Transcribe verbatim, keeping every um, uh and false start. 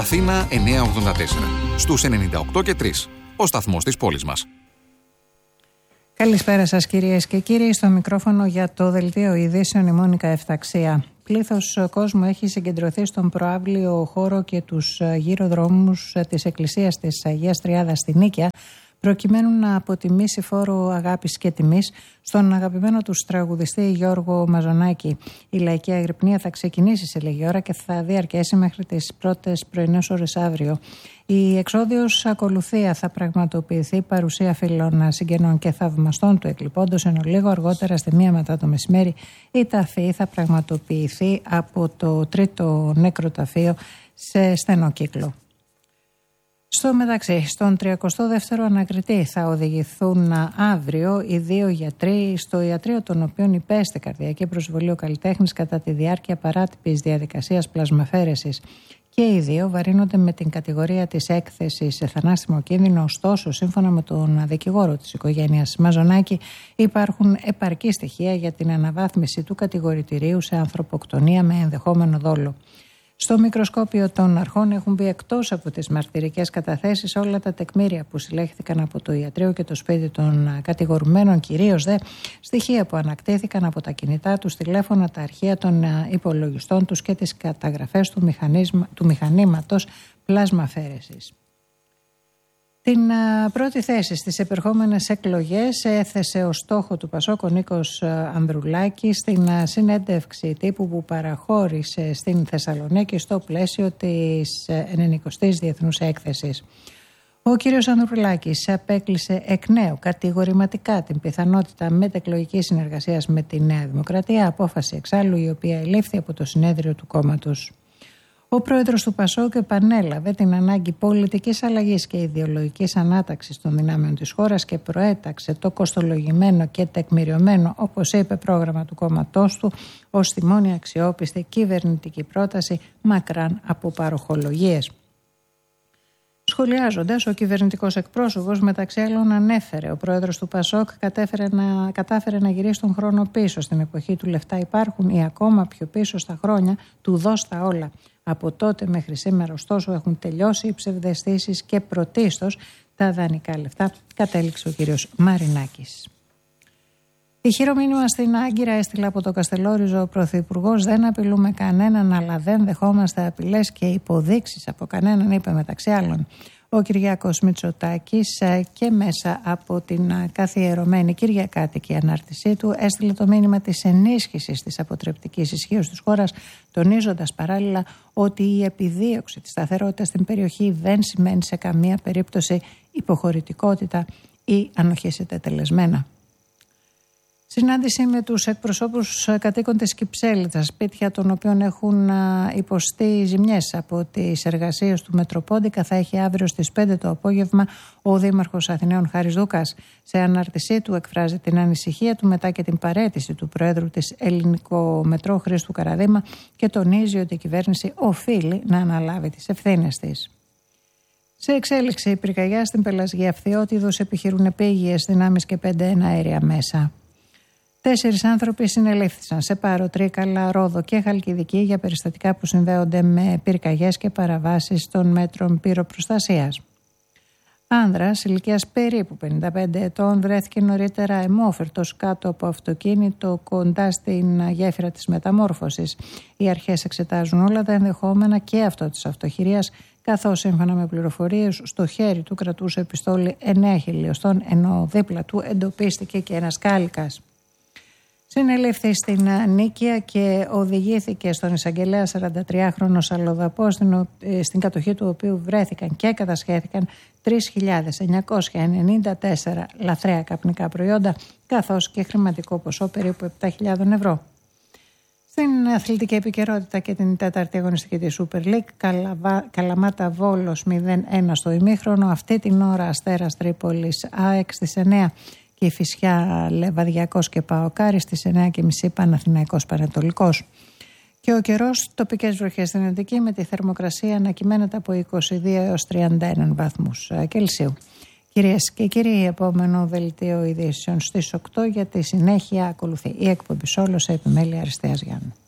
Αθήνα εννιακόσια ογδόντα τέσσερα. Στους ενενήντα οκτώ και τρία. Ο σταθμός της πόλης μας. Καλησπέρα σας κυρίες και κύριοι. Στο μικρόφωνο για το Δελτίο Ειδήσεων η Μόνικα Εφταξία. Πλήθος κόσμου έχει συγκεντρωθεί στον προαύλιο χώρο και τους γύρω δρόμους της Εκκλησίας της Αγίας Τριάδας στη Νίκαια, προκειμένου να αποτιμήσει φόρο αγάπης και τιμής στον αγαπημένο του τραγουδιστή Γιώργο Μαζονάκη. Η λαϊκή αγρυπνία θα ξεκινήσει σε λίγη ώρα και θα διαρκέσει μέχρι τις πρώτες πρωινές ώρες αύριο. Η εξόδιος ακολουθία θα πραγματοποιηθεί παρουσία φίλων, συγγενών και θαυμαστών του εκλειπώντος, ενώ λίγο αργότερα στη μία μετά το μεσημέρι η ταφή θα πραγματοποιηθεί από το τρίτο νεκροταφείο σε στενό κύκλο. Στο μεταξύ, στον τριακοστό δεύτερο ανακριτή θα οδηγηθούν αύριο οι δύο γιατροί, στο ιατρείο των οποίων υπέστη καρδιακή προσβολή ο καλλιτέχνης κατά τη διάρκεια παράτυπης διαδικασίας πλασμαφαίρεσης. Και οι δύο βαρύνονται με την κατηγορία της έκθεσης σε θανάσιμο κίνδυνο. Ωστόσο, σύμφωνα με τον δικηγόρο της οικογένειας Μαζονάκη, υπάρχουν επαρκή στοιχεία για την αναβάθμιση του κατηγορητηρίου σε ανθρωποκτονία με ενδεχόμενο δόλο. Στο μικροσκόπιο των αρχών έχουν μπει εκτός από τις μαρτυρικές καταθέσεις όλα τα τεκμήρια που συλλέχθηκαν από το ιατρείο και το σπίτι των κατηγορουμένων, κυρίως δε στοιχεία που ανακτήθηκαν από τα κινητά τους, τηλέφωνα, τα αρχεία των υπολογιστών τους και τις καταγραφές του, του μηχανήματος πλάσμαφαίρεσης. Την πρώτη θέση στις επερχόμενες εκλογές έθεσε ως στόχο του Πασόκ ο Νίκος Ανδρουλάκης στην συνέντευξη τύπου που παραχώρησε στην Θεσσαλονίκη στο πλαίσιο της ενενηκοστής Διεθνούς Έκθεσης. Ο κύριος Ανδρουλάκης απέκλεισε εκ νέου κατηγορηματικά την πιθανότητα μετεκλογικής συνεργασίας με τη Νέα Δημοκρατία, απόφαση εξάλλου η οποία ελήφθη από το συνέδριο του κόμματος. Ο πρόεδρος του Πασόκ επανέλαβε την ανάγκη πολιτικής αλλαγής και ιδεολογικής ανάταξης των δυνάμεων της χώρας και προέταξε το κοστολογημένο και τεκμηριωμένο, όπως είπε, πρόγραμμα του κόμματός του ως τη μόνη αξιόπιστη κυβερνητική πρόταση μακράν από παροχολογίες. Σχολιάζοντας, ο κυβερνητικός εκπρόσωπος μεταξύ άλλων ανέφερε: ο πρόεδρος του Πασόκ κατάφερε να, κατάφερε να γυρίσει τον χρόνο πίσω στην εποχή του λεφτά υπάρχουν ή ακόμα πιο πίσω στα χρόνια του δώστα όλα. Από τότε μέχρι σήμερα, ωστόσο, έχουν τελειώσει οι ψευδαισθήσεις και πρωτίστως τα δανεικά λεφτά, κατέληξε ο κύριος Μαρινάκης. Ηχηρό μήνυμα στην Άγκυρα έστειλε από το Καστελόριζο ο Πρωθυπουργός: δεν απειλούμε κανέναν, αλλά δεν δεχόμαστε απειλές και υποδείξεις από κανέναν, είπε μεταξύ άλλων ο Κυριάκος Μητσοτάκης, και μέσα από την καθιερωμένη κυριακάτικη ανάρτησή του έστειλε το μήνυμα της ενίσχυσης της αποτρεπτικής ισχύως της χώρας, τονίζοντας παράλληλα ότι η επιδίωξη της σταθερότητας στην περιοχή δεν σημαίνει σε καμία περίπτωση υποχωρητικότητα ή ανοχή σε τετελεσμένα. Συνάντηση με τους εκπροσώπους κατοίκων της Κυψέλισσας, σπίτια των οποίων έχουν υποστεί ζημιές από τις εργασίες του Μετροπόντικα, θα έχει αύριο στις πέντε το απόγευμα ο Δήμαρχος Αθηναίων Χάρης Δούκας. Σε ανάρτησή του εκφράζει την ανησυχία του μετά και την παραίτηση του Προέδρου της Ελληνικό Μετρό Χρήστου Καραδήμα και τονίζει ότι η κυβέρνηση οφείλει να αναλάβει τις ευθύνες της. Σε εξέλιξη, η πυρκαγιά στην Πελασγία Φθιώτιδος επιχειρούν επίγειες δυνάμεις και πέντε εναέρια μέσα. Τέσσερις άνθρωποι συνελήφθησαν σε Πάρο, Τρίκαλα, Ρόδο και Χαλκιδική για περιστατικά που συνδέονται με πυρκαγιές και παραβάσεις των μέτρων πυροπροστασίας. Άνδρας ηλικίας περίπου πενήντα πέντε ετών βρέθηκε νωρίτερα αιμόφερτος κάτω από αυτοκίνητο κοντά στην γέφυρα της Μεταμόρφωσης. Οι αρχές εξετάζουν όλα τα ενδεχόμενα και αυτό της αυτοχειρίας, καθώς σύμφωνα με πληροφορίες στο χέρι του κρατούσε πιστόλι εννέα χιλιοστών, ενώ δίπλα του εντοπίστηκε και ένας κάλικας. Συνελήφθη στην Νίκαια και οδηγήθηκε στον εισαγγελέα σαραντατριάχρονο αλλοδαπό, στην, στην κατοχή του οποίου βρέθηκαν και κατασχέθηκαν τρεις χιλιάδες εννιακόσια ενενήντα τέσσερα λαθρέα καπνικά προϊόντα, καθώς και χρηματικό ποσό περίπου επτά χιλιάδες ευρώ. Στην αθλητική επικαιρότητα και την τέταρτη αγωνιστική της Super League, Καλαβα, Καλαμάτα Βόλος μηδέν ένα στο ημίχρονο, αυτή την ώρα Αστέρας Τρίπολης ΑΕΚ στις εννέα. Και η Φυσιά Λεβαδιακός και Παοκάρη στις εννέα και μισή Παναθηναϊκός Πανετολικός. Και ο καιρός, τοπικές βροχές στην Αττική με τη θερμοκρασία να κυμαίνεται από είκοσι δύο έως τριάντα ένα βαθμούς Κελσίου. Κυρίες και κύριοι, επόμενο δελτίο ειδήσεων στις οκτώ, για τη συνέχεια ακολουθεί η εκπομπή Σόλο σε επιμέλεια Αριστείας Γιάννου.